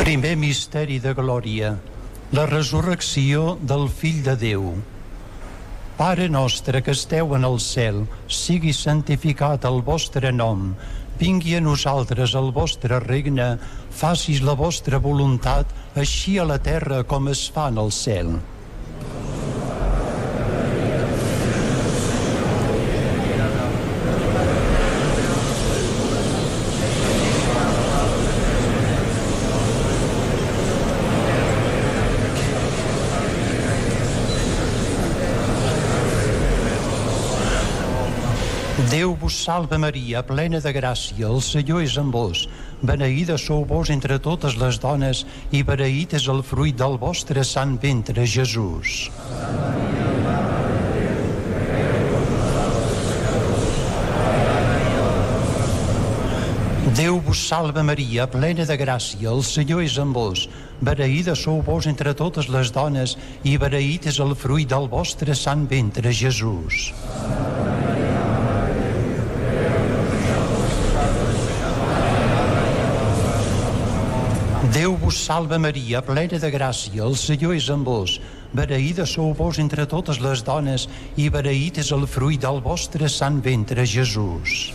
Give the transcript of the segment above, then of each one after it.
Primer misteri de glòria, la resurrecció del Fill de Déu. Pare nostre que esteu en el cel, sigui santificat el vostre nom. Vingui a nosaltres el vostre regne, facis la vostra voluntat, així a la terra com es fa en el cel. Déu vos salve Maria, plena de gràcia, el Senyor és amb vos. Beneïda sou vos entre totes les dones i beneït és el fruit del vostre sant ventre, Jesús. Déu vos salve Maria, plena de gràcia, el Senyor és amb vos. Beneïda sou vos entre totes les dones i beneït és el fruit del vostre sant ventre, Jesús. Déu vos salve Maria, plena de gràcia, el Senyor és amb vos. Beneïda sou vos entre totes les dones i beneït és el fruit del vostre sant ventre, Jesús.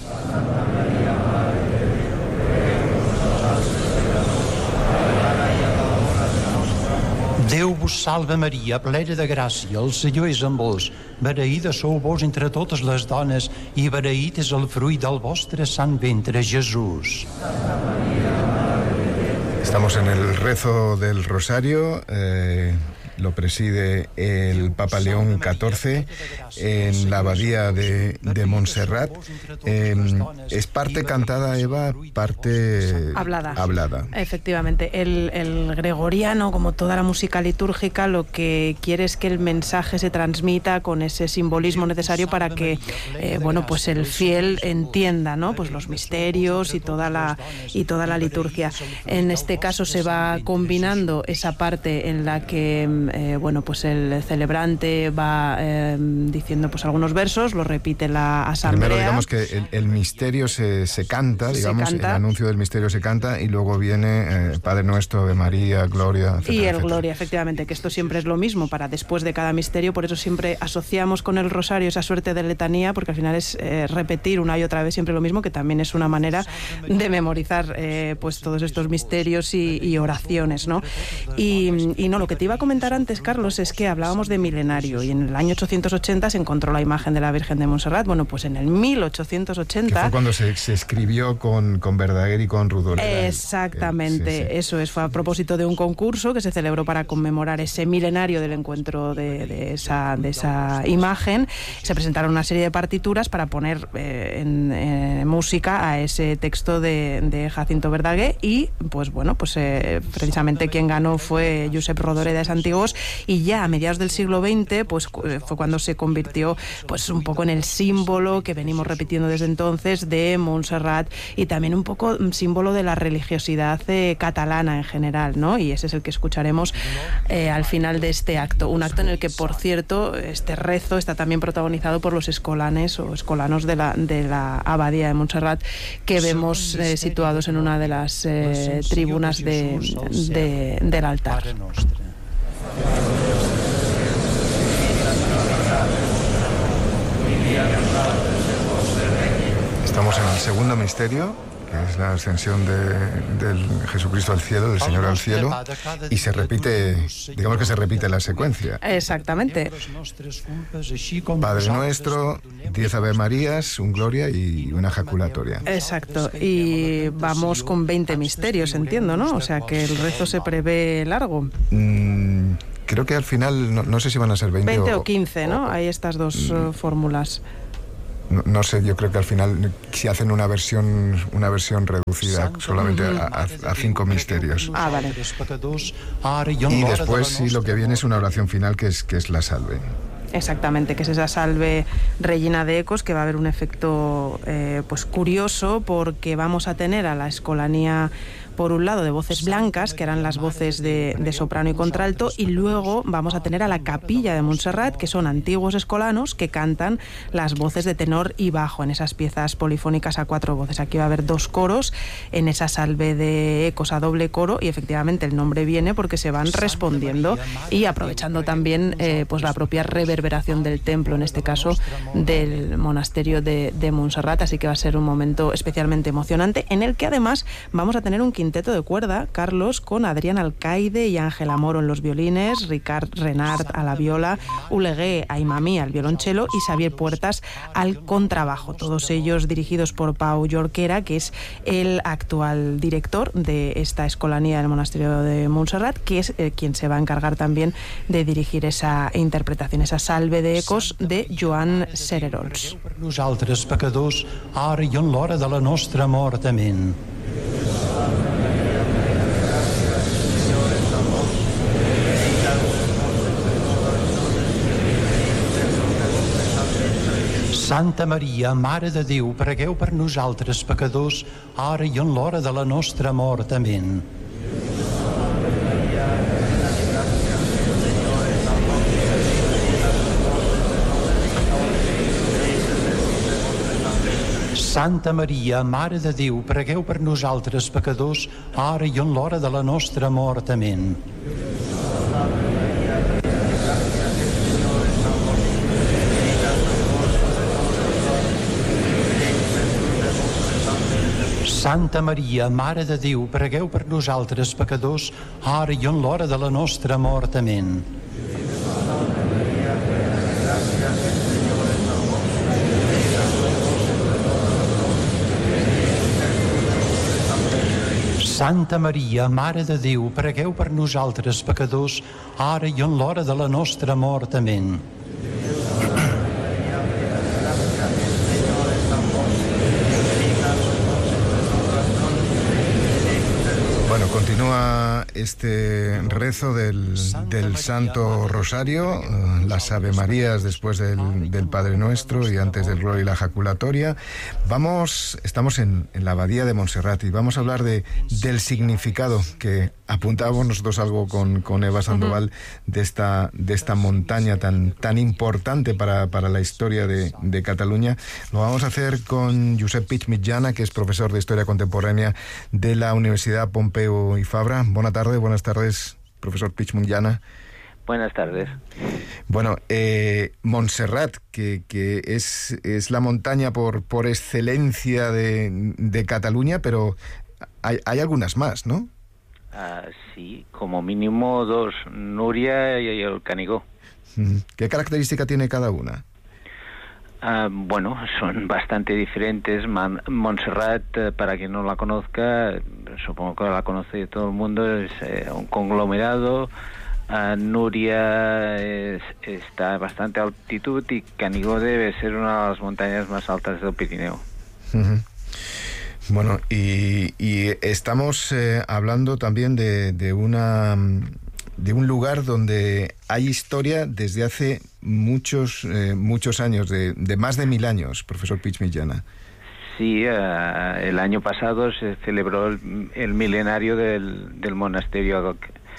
Déu vos salve Maria, plena de gràcia, el Senyor és amb vos. Beneïda sou vos entre totes les dones i beneït és el fruit del vostre sant ventre, Jesús. Estamos en el rezo del Rosario, lo preside el Papa León XIV en la abadía de Montserrat. Es parte cantada, Eva, parte hablada. Efectivamente, el gregoriano, como toda la música litúrgica, lo que quiere es que el mensaje se transmita con ese simbolismo necesario para que pues el fiel entienda, ¿no? Pues los misterios y toda la liturgia. En este caso se va combinando esa parte en la que pues el celebrante va diciendo pues algunos versos, lo repite la asamblea. Primero digamos que el misterio se canta, digamos, el anuncio del misterio se canta y luego viene Padre Nuestro, Ave María, Gloria, etcétera, y el etcétera. Gloria, efectivamente, que esto siempre es lo mismo para después de cada misterio, por eso siempre asociamos con el rosario esa suerte de letanía, porque al final es repetir una y otra vez siempre lo mismo, que también es una manera de memorizar pues todos estos misterios y oraciones, ¿no? Y no, lo que te iba a comentar antes, Carlos, es que hablábamos de milenario y en el año 880 se encontró la imagen de la Virgen de Montserrat. Bueno, pues en el 1880... Que fue cuando se escribió con Verdaguer y con Rodolfo. Exactamente, sí. Eso es. Fue a propósito de un concurso que se celebró para conmemorar ese milenario del encuentro de esa imagen. Se presentaron una serie de partituras para poner en música a ese texto de Jacinto Verdaguer y, precisamente quien ganó fue Josep Rodoreda de Santigós. Y ya a mediados del siglo XX fue cuando se convirtió pues un poco en el símbolo que venimos repitiendo desde entonces de Montserrat y también un poco símbolo de la religiosidad catalana en general, ¿no? Y ese es el que escucharemos al final de este acto, un acto en el que, por cierto, este rezo está también protagonizado por los escolanes o escolanos de la abadía de Montserrat que vemos situados en una de las tribunas del altar. Estamos en el segundo misterio, que es la ascensión del Jesucristo al cielo, del Señor al cielo, y se repite, digamos que se repite la secuencia. Exactamente. Padre Nuestro, 10 Ave Marías, un Gloria y una jaculatoria. Exacto, y vamos con 20 misterios, entiendo, ¿no? O sea que el rezo se prevé largo. Creo que al final, no sé si van a ser 20 o 15, ¿no? Hay estas dos fórmulas. No sé, yo creo que al final si hacen una versión reducida solamente a 5 misterios. Ah, vale. Y después sí lo que viene es una oración final que es la salve. Exactamente, que es esa salve rellena de ecos, que va a haber un efecto pues curioso, porque vamos a tener a la escolanía por un lado de voces blancas, que eran las voces de soprano y contralto, y luego vamos a tener a la Capilla de Montserrat, que son antiguos escolanos que cantan las voces de tenor y bajo en esas piezas polifónicas a 4 voces. Aquí va a haber 2 coros en esa salve de ecos a doble coro, y efectivamente el nombre viene porque se van respondiendo y aprovechando también pues la propia reverberación del templo, en este caso del monasterio de Montserrat. Así que va a ser un momento especialmente emocionante, en el que además vamos a tener un quinteto de cuerda, Carlos, con Adrián Alcaide y Ángela Moro en los violines, Ricard Renard a la viola, Ulegué Aimamí al violonchelo y Xavier Puertas al contrabajo, todos ellos dirigidos por Pau Jorquera, que es el actual director de esta escolanía del monasterio de Montserrat, que es quien se va a encargar también de dirigir esa interpretación, esa salve de ecos de Joan Sererols. Per nosaltres pecadors, ara i en l'hora de la nostra mort. Amén. Santa Maria, Mare de Déu, pregueu per nosaltres pecadors, ara i en l'hora de la nostra mort. Amén. Santa Maria, Mare de Déu, pregueu per nosaltres pecadors, ara i en l'hora de la nostra mort. Amén. Santa Maria, Mare de Déu, pregueu per nosaltres pecadors, ara i en l'hora de la nostra mort. Amén. Santa Maria, Mare de Déu, pregueu per nosaltres pecadors, ara i en l'hora de la nostra mort. Amén. Bueno, continúa este rezo del Santo Rosario, las Ave Marías después del Padre Nuestro y antes del Gloria y la Jaculatoria. Estamos en la Abadía de Montserrat y vamos a hablar del significado que apuntábamos nosotros algo con Eva Sandoval de esta montaña tan importante para la historia de Cataluña. Lo vamos a hacer con Josep Pich Mitjana, que es profesor de Historia Contemporánea de la Universidad Pompeu y Fabra. Buenas tardes, profesor Pich Mitjana. Buenas tardes. Bueno, Montserrat, que es la montaña por excelencia de Cataluña, pero hay algunas más, ¿no? Sí, como mínimo 2, Núria y el Canigó. ¿Qué característica tiene cada una? Bueno, son bastante diferentes. Montserrat, para quien no la conozca, supongo que la conoce todo el mundo, es un conglomerado. Núria está a bastante altitud y Canigó debe ser una de las montañas más altas del Pirineo. Bueno, y estamos hablando también de un lugar donde hay historia desde hace muchos años, de más de 1000 años, profesor Pich Mitjana. Sí, el año pasado se celebró el milenario del monasterio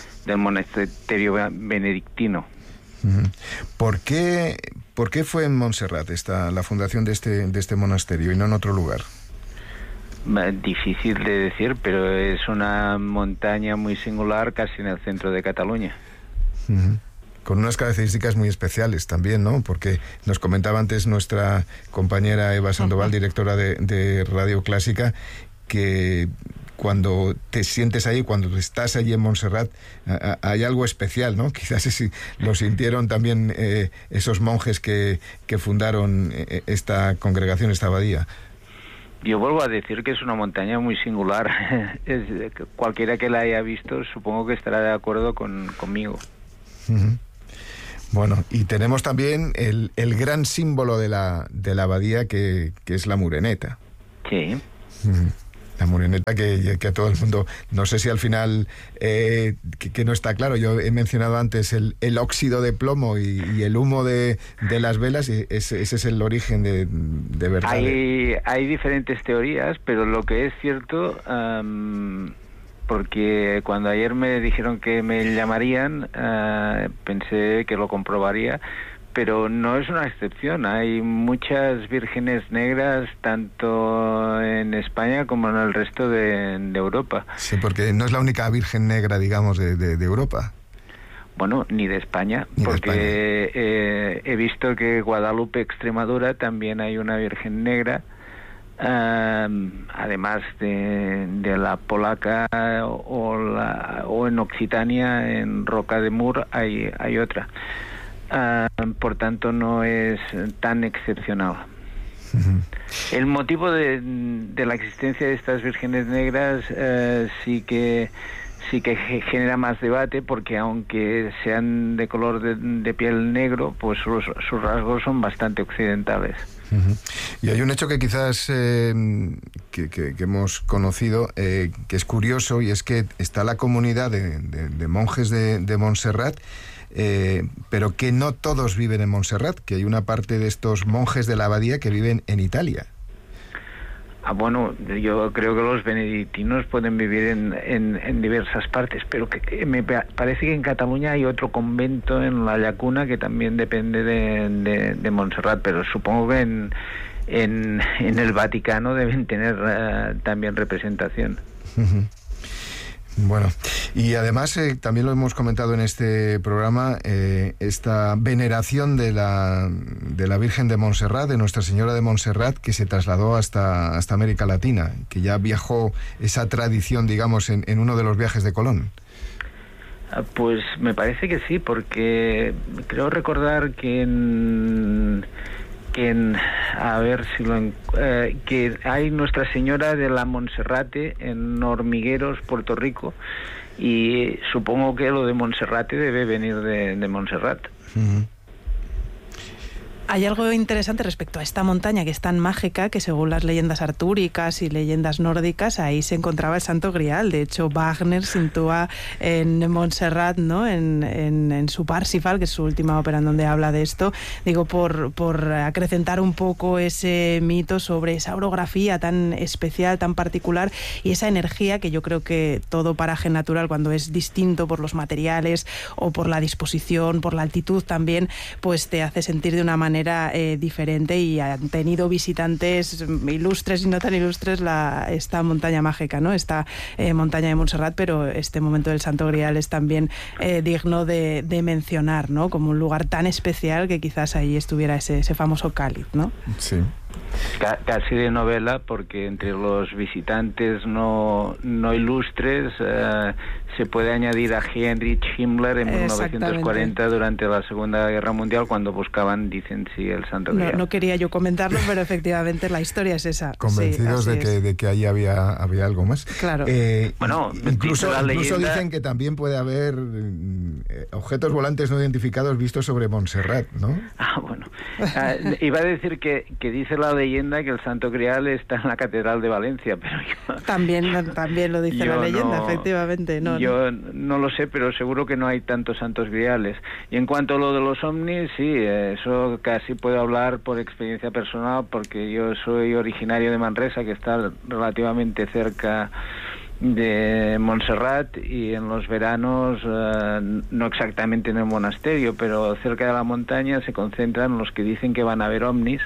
benedictino. ¿Por qué fue en Montserrat la fundación de este monasterio y no en otro lugar? Difícil de decir, pero es una montaña muy singular, casi en el centro de Cataluña. Con unas características muy especiales también, ¿no? Porque nos comentaba antes nuestra compañera Eva Sandoval, directora de Radio Clásica, que cuando te sientes ahí, cuando estás allí en Montserrat, hay algo especial, ¿no? Quizás lo sintieron también esos monjes que fundaron esta congregación, esta abadía. Yo vuelvo a decir que es una montaña muy singular. Cualquiera que la haya visto supongo que estará de acuerdo conmigo. Bueno, y tenemos también el gran símbolo de la abadía que es la Moreneta. Sí. La Moreneta que a todo el mundo, no sé si al final que no está claro. Yo he mencionado antes el óxido de plomo y el humo de las velas, y ese es el origen de verdad. Hay diferentes teorías, pero lo que es cierto porque cuando ayer me dijeron que me llamarían, pensé que lo comprobaría, pero no es una excepción. Hay muchas vírgenes negras tanto en España como en el resto de Europa. Sí, porque no es la única virgen negra, digamos, de Europa. Bueno, ni de España, porque he visto que Guadalupe, Extremadura, también hay una virgen negra, además de la polaca o en Occitania, en Roca de Mur, hay otra. Por tanto, no es tan excepcional. El motivo de la existencia de estas vírgenes negras sí que genera más debate, porque aunque sean de color de piel negro, pues sus rasgos son bastante occidentales. Y hay un hecho que quizás que hemos conocido, que es curioso, y es que está la comunidad de monjes de Montserrat, pero que no todos viven en Montserrat, que hay una parte de estos monjes de la abadía que viven en Italia. Bueno, yo creo que los benedictinos pueden vivir en diversas partes, pero que me parece que en Cataluña hay otro convento en La Llacuna que también depende de Montserrat, pero supongo que en el Vaticano deben tener también representación. Bueno, y además también lo hemos comentado en este programa, esta veneración de la Virgen de Montserrat, de Nuestra Señora de Montserrat, que se trasladó hasta América Latina, que ya viajó esa tradición, digamos, en uno de los viajes de Colón. Pues me parece que sí, porque creo recordar que que hay Nuestra Señora de la Monserrate en Hormigueros, Puerto Rico, y supongo que lo de Monserrate debe venir de Montserrat. Hay algo interesante respecto a esta montaña que es tan mágica, que según las leyendas artúricas y leyendas nórdicas, ahí se encontraba el Santo Grial. De hecho, Wagner sitúa en Montserrat, ¿no?, en su Parsifal, que es su última ópera en donde habla de esto, digo, por acrecentar un poco ese mito sobre esa orografía tan especial, tan particular, y esa energía que yo creo que todo paraje natural, cuando es distinto por los materiales o por la disposición, por la altitud también, pues te hace sentir de una manera diferente, y han tenido visitantes ilustres y no tan ilustres esta montaña mágica, ¿no?, esta montaña de Montserrat, pero este momento del Santo Grial es también digno de mencionar, ¿no?, como un lugar tan especial que quizás ahí estuviera ese famoso cáliz, ¿no? Sí. Casi de novela, porque entre los visitantes no ilustres se puede añadir a Heinrich Himmler en 1940 durante la Segunda Guerra Mundial, cuando buscaban, dicen, sí, el Santo Grial. No quería yo comentarlo, pero efectivamente la historia es esa. Convencidos sí, de que ahí había algo más. Claro. Bueno, incluso leyenda... dicen que también puede haber objetos volantes no identificados vistos sobre Montserrat, ¿no? Bueno. Iba a decir que dice la leyenda que el Santo Grial está en la Catedral de Valencia, pero yo... También lo dice la leyenda, efectivamente. Yo no lo sé, pero seguro que no hay tantos santos griales. Y en cuanto a lo de los ovnis, sí, eso casi puedo hablar por experiencia personal, porque yo soy originario de Manresa, que está relativamente cerca de Montserrat, y en los veranos, no exactamente en el monasterio, pero cerca de la montaña se concentran los que dicen que van a ver ovnis.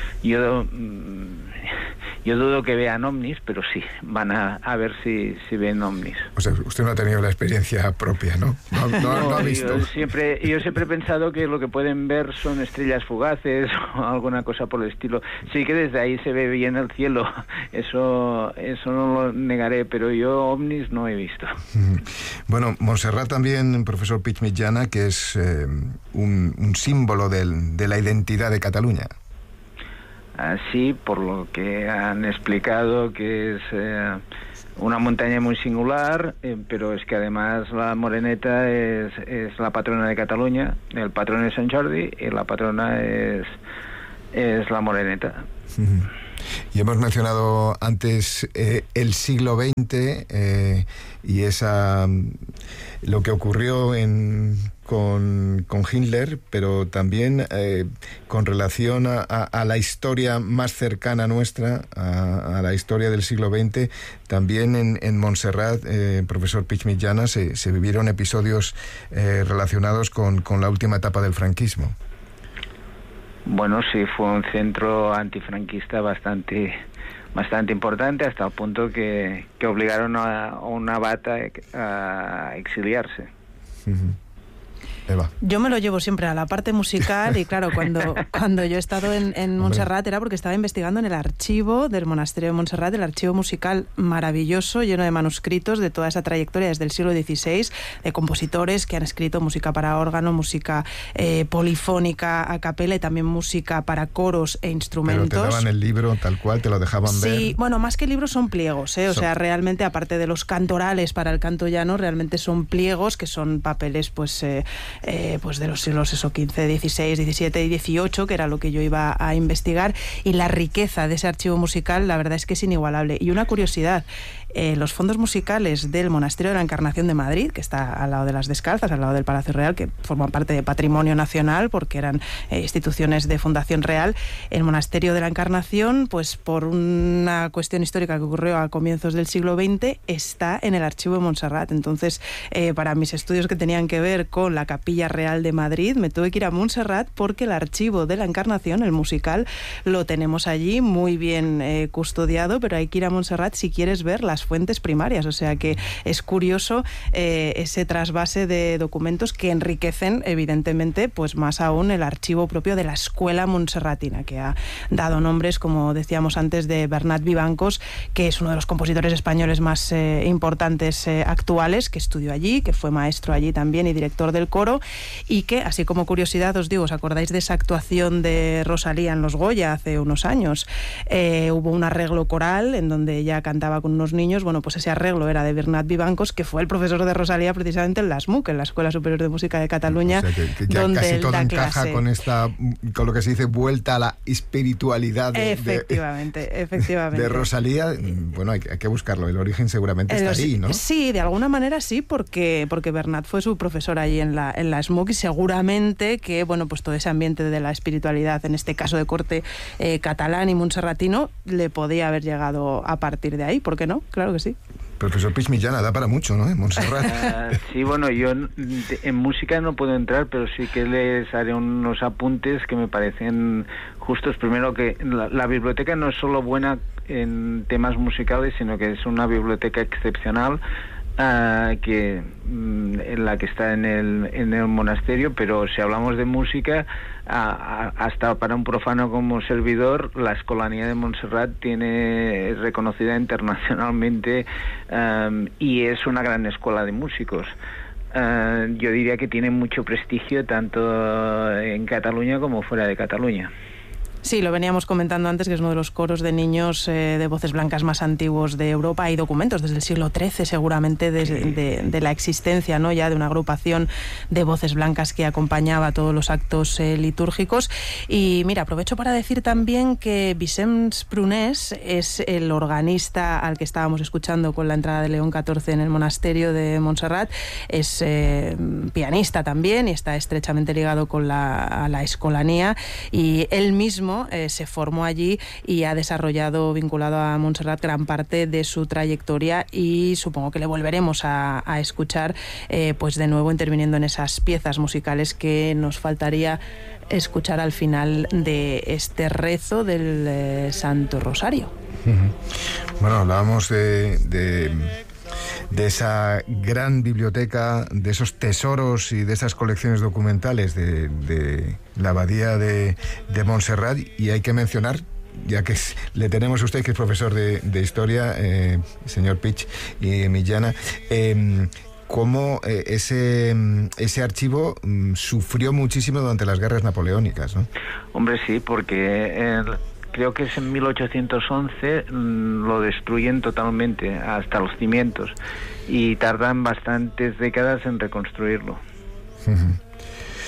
Yo dudo que vean ovnis, pero sí, van a ver si ven ovnis. O sea, usted no ha tenido la experiencia propia, ¿no? No ha visto. Yo siempre he pensado que lo que pueden ver son estrellas fugaces o alguna cosa por el estilo. Sí que desde ahí se ve bien el cielo, eso no lo negaré, pero yo ovnis no he visto. Bueno, Montserrat también, profesor Puig Mitjana, que es un símbolo de la identidad de Cataluña. Sí, por lo que han explicado, que es una montaña muy singular, pero es que además la Moreneta es la patrona de Cataluña, el patrón es Sant Jordi y la patrona es la Moreneta. Y hemos mencionado antes el siglo XX y lo que ocurrió con Hitler, pero también con relación a la historia más cercana nuestra, a la historia del siglo XX, también en Montserrat, profesor Puig Mitjana, se vivieron episodios relacionados con la última etapa del franquismo. Bueno, sí, fue un centro antifranquista bastante importante, hasta el punto que obligaron a un abad a exiliarse. Uh-huh. Eva. Yo me lo llevo siempre a la parte musical y claro, cuando yo he estado en Montserrat era porque estaba investigando en el archivo del monasterio de Montserrat, el archivo musical maravilloso, lleno de manuscritos de toda esa trayectoria desde el siglo XVI, de compositores que han escrito música para órgano, música polifónica a capela y también música para coros e instrumentos. Pero te daban el libro tal cual, te lo dejaban ver. Sí, bueno, más que libros son pliegos, o sea, realmente aparte de los cantorales para el canto llano, realmente son pliegos que son papeles pues de los siglos XV, XVI, XVII y XVIII, que era lo que yo iba a investigar, y la riqueza de ese archivo musical, la verdad es que es inigualable. Y una curiosidad, los fondos musicales del Monasterio de la Encarnación de Madrid, que está al lado de las Descalzas, al lado del Palacio Real, que forman parte de Patrimonio Nacional, porque eran instituciones de fundación real, el Monasterio de la Encarnación, pues por una cuestión histórica que ocurrió a comienzos del siglo XX, está en el archivo de Montserrat. Entonces, para mis estudios que tenían que ver con la Capilla Real de Madrid, me tuve que ir a Montserrat porque el archivo de la Encarnación, el musical, lo tenemos allí muy bien custodiado, pero hay que ir a Montserrat si quieres ver las fuentes primarias, o sea que es curioso ese trasvase de documentos que enriquecen evidentemente pues más aún el archivo propio de la escuela montserratina, que ha dado nombres, como decíamos antes, de Bernat Vivancos, que es uno de los compositores españoles más importantes actuales, que estudió allí, que fue maestro allí también y director del coro, y que, así como curiosidad, os digo, ¿os acordáis de esa actuación de Rosalía en Los Goya hace unos años? Hubo un arreglo coral en donde ella cantaba con unos niños. Bueno, pues ese arreglo era de Bernat Vivancos, que fue el profesor de Rosalía precisamente en la SMUC, en la Escuela Superior de Música de Cataluña, o sea, que ya donde casi él todo da encaja clase. con lo que se dice vuelta a la espiritualidad efectivamente. de Rosalía. Bueno, hay que buscarlo, el origen seguramente está ahí, ¿no? Sí, de alguna manera sí, porque Bernat fue su profesor allí en la SMUC, y seguramente que, bueno, pues todo ese ambiente de la espiritualidad, en este caso de corte catalán y montserratino, le podía haber llegado a partir de ahí, ¿por qué no? Claro que sí. Profesor Puig Mitjana, da para mucho, ¿no? En Montserrat. Sí, bueno, yo en música no puedo entrar, pero sí que les haré unos apuntes que me parecen justos. Primero, que la biblioteca no es solo buena en temas musicales, sino que es una biblioteca excepcional, en la que está en el monasterio, pero si hablamos de música, hasta para un profano como servidor, la Escolanía de Montserrat es reconocida internacionalmente y es una gran escuela de músicos. Yo diría que tiene mucho prestigio tanto en Cataluña como fuera de Cataluña. Sí, lo veníamos comentando antes, que es uno de los coros de niños de voces blancas más antiguos de Europa. Hay documentos desde el siglo XIII, seguramente, de la existencia, ¿no?, ya de una agrupación de voces blancas que acompañaba a todos los actos litúrgicos. Y mira, aprovecho para decir también que Vicenç Prunés es el organista al que estábamos escuchando con la entrada de León XIV en el monasterio de Montserrat. Es pianista también y está estrechamente ligado con a la Escolanía, y él mismo se formó allí y ha desarrollado, vinculado a Montserrat, gran parte de su trayectoria, y supongo que le volveremos a escuchar pues de nuevo interviniendo en esas piezas musicales que nos faltaría escuchar al final de este rezo del Santo Rosario. Bueno, hablábamos de esa gran biblioteca, de esos tesoros y de esas colecciones documentales de la abadía de Montserrat, y hay que mencionar, ya que le tenemos a usted, que es profesor de historia, señor Puig Mitjana, cómo ese archivo sufrió muchísimo durante las guerras napoleónicas, ¿no? Hombre, sí, porque creo que es en 1811 lo destruyen totalmente, hasta los cimientos, y tardan bastantes décadas en reconstruirlo.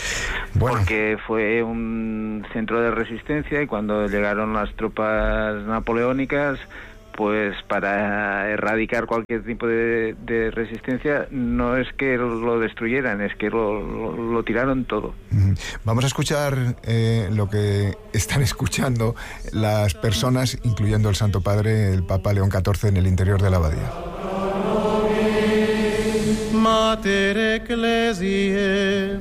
Bueno. Porque fue un centro de resistencia y cuando llegaron las tropas napoleónicas, pues para erradicar cualquier tipo de resistencia, no es que lo destruyeran, es que lo tiraron todo. Vamos a escuchar lo que están escuchando las personas, incluyendo el Santo Padre, el Papa León XIV, en el interior de la abadía. Mater Ecclesiae,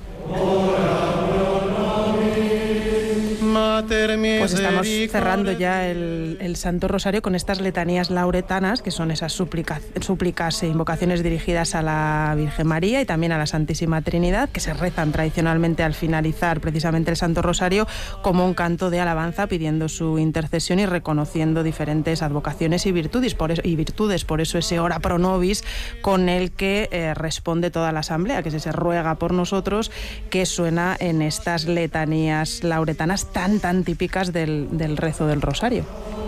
pues estamos cerrando ya el Santo Rosario con estas letanías lauretanas, que son esas súplicas e invocaciones dirigidas a la Virgen María y también a la Santísima Trinidad, que se rezan tradicionalmente al finalizar precisamente el Santo Rosario como un canto de alabanza, pidiendo su intercesión y reconociendo diferentes advocaciones y virtudes. Por eso ese ora pro nobis con el que responde toda la asamblea, que se ruega por nosotros, que suena en estas letanías lauretanas tan típicas del rezo del Rosario.